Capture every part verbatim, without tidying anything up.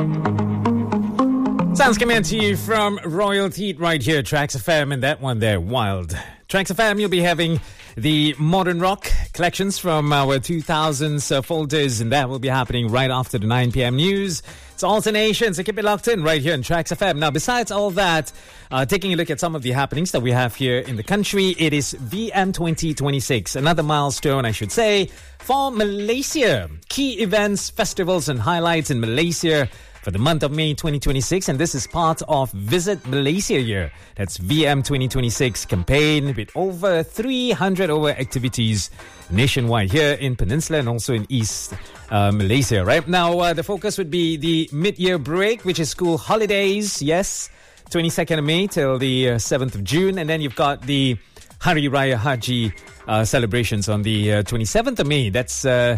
Sounds coming to you from Royalty right here, Tracks F M, and that one there, Wild. Tracks F M, you'll be having the modern rock collections from our two thousands uh, folders, and that will be happening right after the nine p.m. news. It's alternation, so keep it locked in right here on Tracks F M. Now, besides all that, uh, taking a look at some of the happenings that we have here in the country, it is V M twenty twenty-six, another milestone, I should say, for Malaysia. Key events, festivals, and highlights in Malaysia for the month of May twenty twenty-six, and this is part of Visit Malaysia Year. That's V M twenty twenty-six campaign with over three hundred over activities nationwide here in Peninsula and also in East uh, Malaysia. Right now, uh, the focus would be the mid-year break, which is school holidays. Yes, twenty-second of May till the uh, seventh of June, and then you've got the Hari Raya Haji uh, celebrations on the uh, twenty-seventh of May. That's uh,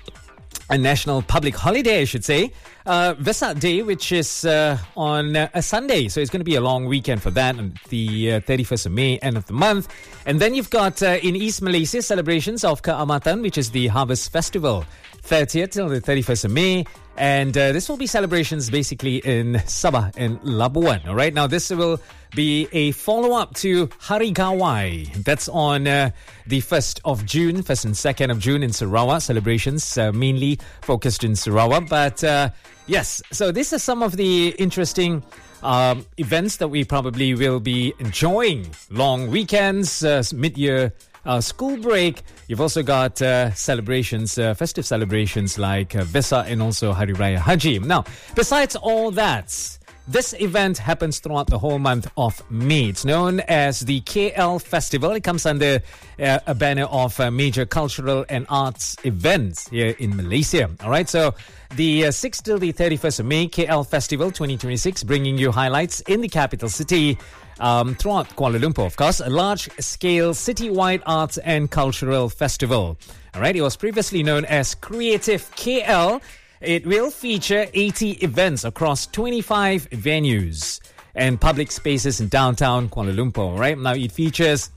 a national public holiday, I should say. Uh, Vesak Day, which is uh, on uh, a Sunday. So it's going to be a long weekend for that on the uh, thirty-first of May, end of the month. And then you've got uh, in East Malaysia celebrations of Keamatan, which is the Harvest Festival, thirtieth till the thirty-first of May. And uh, this will be celebrations basically in Sabah and Labuan. All right. Now, this will be a follow-up to Hari Gawai. That's on uh, the first of June, first and second of June in Sarawak. Celebrations uh, mainly focused in Sarawak. But uh, yes, so these are some of the interesting um, events that we probably will be enjoying. Long weekends, uh, mid-year Uh, school break. You've also got uh, celebrations, uh, festive celebrations like uh, Vesak and also Hari Raya Haji. Now, besides all that, this event happens throughout the whole month of May. It's known as the K L Festival. It comes under uh, a banner of uh, major cultural and arts events here in Malaysia. All right, so the uh, sixth till the thirty-first of May, K L Festival twenty twenty-six, bringing you highlights in the capital city. Um, throughout Kuala Lumpur, of course, a large-scale citywide arts and cultural festival. All right, it was previously known as Creative K L. It will feature eighty events across twenty-five venues and public spaces in downtown Kuala Lumpur. Right now, it features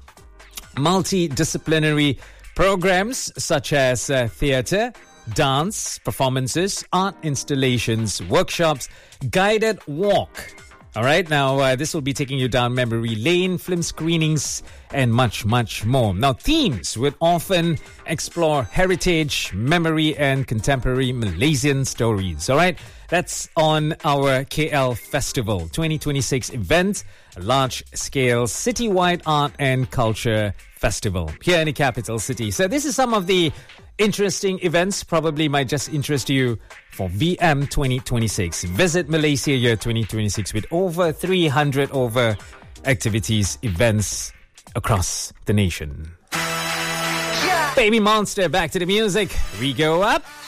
multidisciplinary programs such as uh, theatre, dance, performances, art installations, workshops, guided walk. All right, now uh, this will be taking you down memory lane, film screenings, and much, much more. Now, themes would often explore heritage, memory, and contemporary Malaysian stories. All right, that's on our K L Festival twenty twenty-six event, a large-scale citywide art and culture festival here in the capital city. So this is some of the interesting events, probably might just interest you for V M twenty twenty-six. Visit Malaysia Year twenty twenty-six with over three hundred over activities, events across the nation. Yeah. Baby Monster, back to the music. We go up.